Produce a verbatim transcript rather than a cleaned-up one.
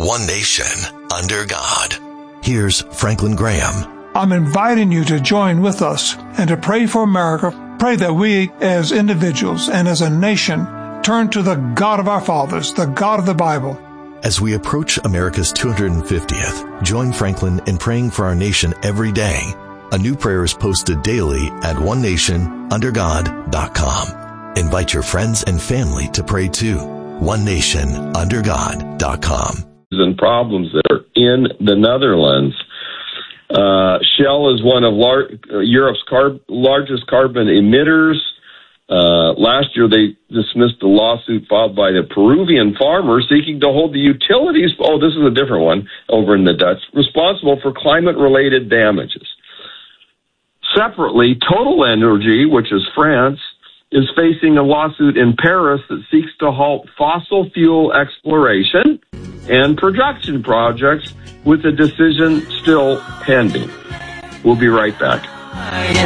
one nation, under God. Here's Franklin Graham. I'm inviting you to join with us and to pray for America. Pray that we as individuals and as a nation turn to the God of our fathers, the God of the Bible. As we approach America's two hundred fiftieth, join Franklin in praying for our nation every day. A new prayer is posted daily at one nation under god dot com. Invite your friends and family to pray too. one nation under god dot com. And problems that are in the Netherlands. Uh, Shell is one of lar- Europe's car- largest carbon emitters. Uh, last year, they dismissed the lawsuit filed by the Peruvian farmers seeking to hold the utilities, oh, this is a different one, over in the Dutch, responsible for climate-related damages. Separately, Total Energy, which is France, is facing a lawsuit in Paris that seeks to halt fossil fuel exploration and production projects with a decision still pending. We'll be right back.